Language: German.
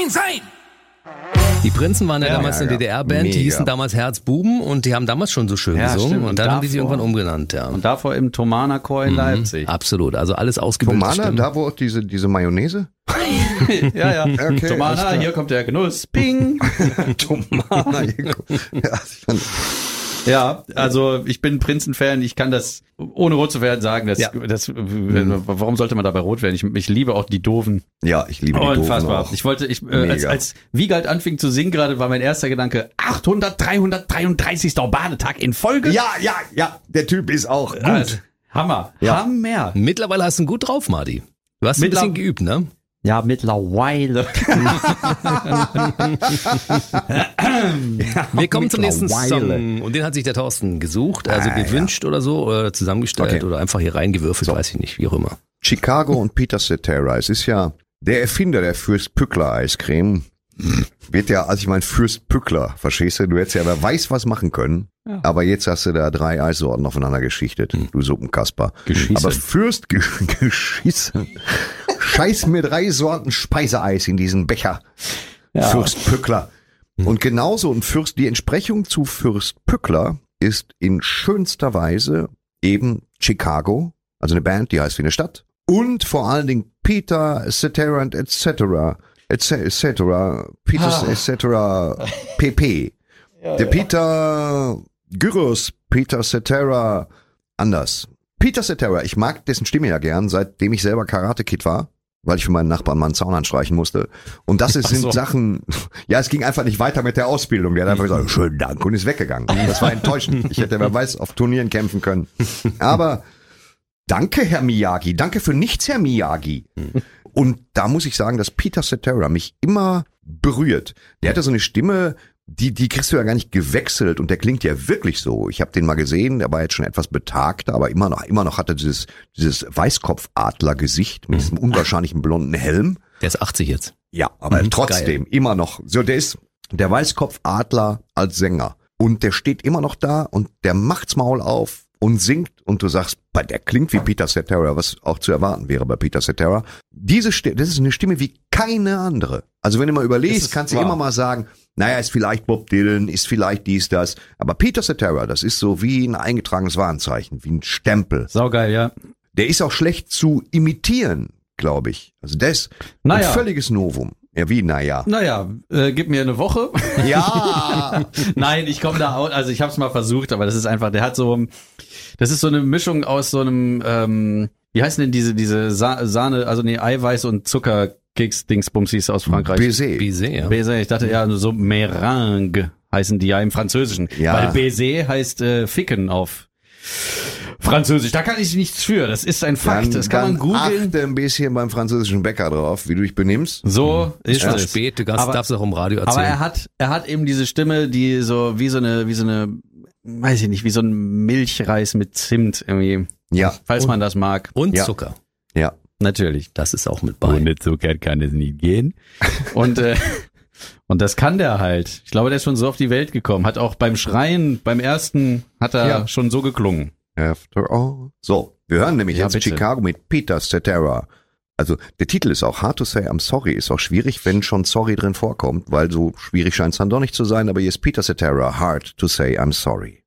sein! Die Prinzen waren ja damals eine DDR-Band, die Mega. hießen damals Herzbuben und die haben damals schon so schön gesungen stimmt. und dann haben die sich davor- irgendwann umgenannt. Ja. Und davor im Thomaner Chor in Leipzig. Absolut, also alles ausgebildete Tomana, Stimmen. da wo auch diese Mayonnaise? Ja. Okay, alles Thomaner, klar. hier kommt der Genuss. Ping! Tomana. Ja, also ich bin Prinzen-Fan, ich kann das ohne rot zu werden sagen, warum sollte man dabei rot werden? Ich liebe auch die Doofen. Ja, ich liebe die Doofen Unfassbar. auch. Als, als Wiegald anfing zu singen gerade, war mein erster Gedanke, 333. Badetag in Folge? Ja, der Typ ist auch gut. Also, Hammer. Ja. Hammer. Mittlerweile hast du ihn gut drauf, Marty. Du hast ein bisschen geübt, ne? Ja, mittlerweile. Wir kommen zum nächsten mittlerweile. Song und den hat sich der Thorsten gesucht, also gewünscht oder so, oder zusammengestellt Okay. oder einfach hier reingewürfelt, weiß ich nicht, wie auch immer. Chicago und Peter Cetera. Es ist ja der Erfinder der Fürst Pückler Eiscreme. Wird ja, als ich mein Fürst Pückler, verstehst du hättest ja wer weiß was machen können. Ja. Aber jetzt hast du da 3 Eissorten aufeinander geschichtet, du Suppenkasper. Geschissen. Aber Fürst geschissen. Scheiß mir 3 Sorten Speiseeis in diesen Becher. Ja. Fürst Pückler. Und genauso ein Fürst, die Entsprechung zu Fürst Pückler ist in schönster Weise eben Chicago, also eine Band, die heißt wie eine Stadt. Und vor allen Dingen Peter Cetera und etc. Peter etc. PP. Der Peter Gyros, Peter Cetera anders. Peter Cetera, ich mag dessen Stimme ja gern, seitdem ich selber Karate-Kid war, weil ich für meinen Nachbarn mal einen Zaun anstreichen musste. Und das sind Sachen, ja, es ging einfach nicht weiter mit der Ausbildung. Der hat einfach gesagt, schönen Dank und ist weggegangen. Das war enttäuschend. Ich hätte, wer weiß, auf Turnieren kämpfen können. Aber danke, Herr Miyagi. Danke für nichts, Herr Miyagi. Und da muss ich sagen, dass Peter Cetera mich immer berührt. Der hatte so eine Stimme, die kriegst du ja gar nicht gewechselt und der klingt ja wirklich so. Ich habe den mal gesehen, der war jetzt schon etwas betagter, aber immer noch hat er dieses Weißkopfadler-Gesicht mit diesem unwahrscheinlichen blonden Helm. Der ist 80 jetzt. Ja, aber trotzdem immer noch. So, der ist der Weißkopfadler als Sänger und der steht immer noch da und der macht's Maul auf und singt und du sagst, der klingt wie Peter Cetera, was auch zu erwarten wäre bei Peter Cetera. Das ist eine Stimme wie keine andere. Also wenn du mal überlegst, kannst du immer mal sagen, naja, ist vielleicht Bob Dylan, ist vielleicht dies, das. Aber Peter Cetera, das ist so wie ein eingetragenes Warenzeichen, wie ein Stempel. Saugeil, ja. Der ist auch schlecht zu imitieren, glaube ich. Also das ein völliges Novum. Ja, wie, naja. Naja, gib mir eine Woche. Ja. Nein, ich komme da auch, also ich habe es mal versucht, aber das ist einfach, das ist so eine Mischung aus so einem, wie heißen denn diese Sahne, also nee, Eiweiß und Zuckerkeks-Dingsbumsis aus Frankreich. Baiser. Ja. Baiser, ich dachte ja, so Meringue heißen die ja im Französischen. Ja. Weil Baiser heißt Ficken auf Französisch. Da kann ich nichts für. Das ist ein Fakt. Das kann man googeln. Achte ein bisschen beim französischen Bäcker drauf, wie du dich benimmst. So ist Schon es. spät, du darfst auch im Radio erzählen. Aber er hat eben diese Stimme, die so wie so eine, weiß ich nicht, wie so ein Milchreis mit Zimt irgendwie. Ja. Falls man das mag. Und Ja. Zucker. Ja. Natürlich. Das ist auch mit bei. Ohne Zucker kann es nicht gehen. Und das kann der halt. Ich glaube, der ist schon so auf die Welt gekommen. Hat auch beim Schreien, beim ersten, hat er schon so geklungen. After all. So, wir hören nämlich jetzt bitte. Chicago mit Peter Cetera. Also der Titel ist auch Hard to Say I'm Sorry, ist auch schwierig, wenn schon Sorry drin vorkommt, weil so schwierig scheint es dann doch nicht zu sein, aber hier ist Peter Cetera, Hard to Say I'm Sorry.